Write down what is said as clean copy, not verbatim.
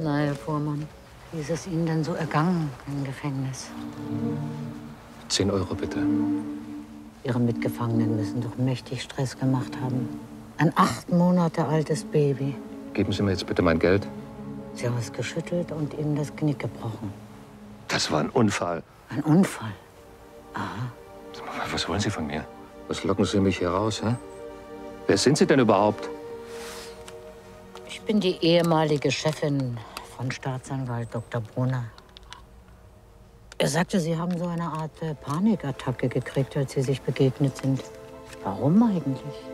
Na, Herr Fuhrmann, wie ist es Ihnen denn so ergangen im Gefängnis? 10 Euro bitte. Ihre Mitgefangenen müssen doch mächtig Stress gemacht haben. Ein 8 Monate altes Baby. Geben Sie mir jetzt bitte mein Geld. Sie haben es geschüttelt und Ihnen das Knick gebrochen. Das war ein Unfall. Ein Unfall? Aha. Was wollen Sie von mir? Was locken Sie mich hier raus, hä? Wer sind Sie denn überhaupt? Ich bin die ehemalige Chefin von Staatsanwalt Dr. Brunner. Er sagte, Sie haben so eine Art Panikattacke gekriegt, als Sie sich begegnet sind. Warum eigentlich?